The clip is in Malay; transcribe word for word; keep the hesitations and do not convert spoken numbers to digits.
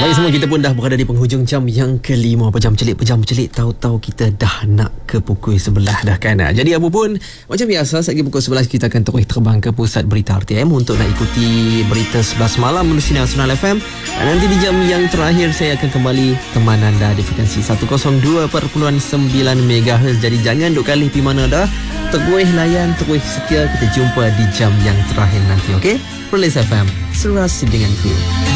Hai semua, kita pun dah berada di penghujung jam yang kelima. Pejam celik, pejam celik. Tahu-tahu kita dah nak ke pukul sebelah dah kan. Jadi apa pun, macam biasa, saat pukul sebelas kita akan terus terbang ke pusat berita R T M untuk nak ikuti berita sebelas malam melalui Nasional F M. Dan nanti di jam yang terakhir saya akan kembali teman anda di frekuensi seratus dua perpuluhan sembilan megahertz. Jadi jangan duk kali pergi mana dah. Terus layan, terus setia. Kita jumpa di jam yang terakhir nanti, okey? Perlis F M, serasi denganku.